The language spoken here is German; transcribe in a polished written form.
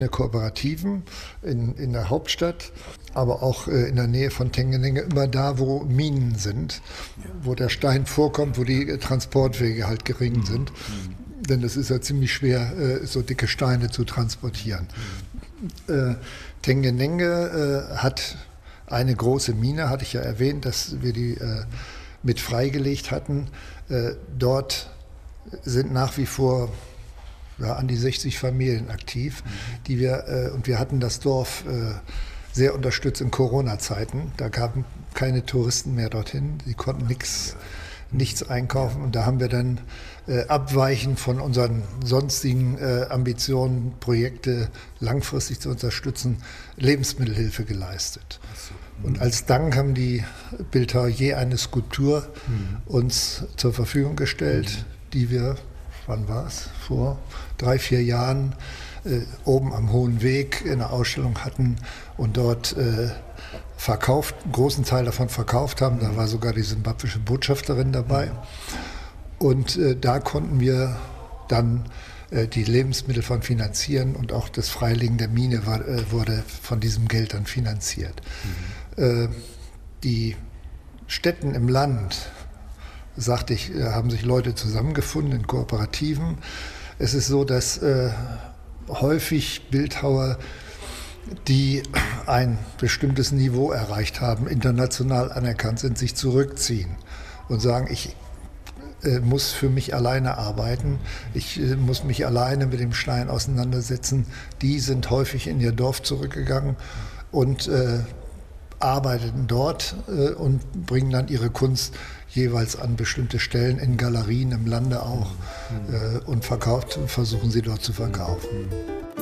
Kooperativen in der Hauptstadt, aber auch in der Nähe von Tengenenge, immer da, wo Minen sind, wo der Stein vorkommt, wo die Transportwege halt gering sind. Denn es ist ja ziemlich schwer, so dicke Steine zu transportieren. Tengenenge hat eine große Mine, hatte ich ja erwähnt, dass wir die mit freigelegt hatten. Dort sind nach wie vor an die 60 Familien aktiv, und wir hatten das Dorf sehr unterstützt in Corona-Zeiten. Da kamen keine Touristen mehr dorthin, sie konnten nichts einkaufen, und da haben wir dann abweichend von unseren sonstigen Ambitionen, Projekte langfristig zu unterstützen, Lebensmittelhilfe geleistet. Und als Dank haben die Bildhauer eine Skulptur uns zur Verfügung gestellt, die wir, wann war es, vor 3-4 Jahren oben am Hohen Weg in der Ausstellung hatten und dort einen großen Teil davon verkauft haben. Da war sogar die simbabwische Botschafterin dabei. Und da konnten wir dann die Lebensmittel von finanzieren, und auch das Freilegen der Mine wurde von diesem Geld dann finanziert. Die Städten im Land, sagte ich, haben sich Leute zusammengefunden in Kooperativen. Es ist so, dass häufig Bildhauer, die ein bestimmtes Niveau erreicht haben, international anerkannt sind, sich zurückziehen und sagen, ich muss für mich alleine arbeiten, ich muss mich alleine mit dem Stein auseinandersetzen. Die sind häufig in ihr Dorf zurückgegangen und arbeiteten dort und bringen dann ihre Kunst jeweils an bestimmte Stellen in Galerien im Lande auch und versuchen sie dort zu verkaufen.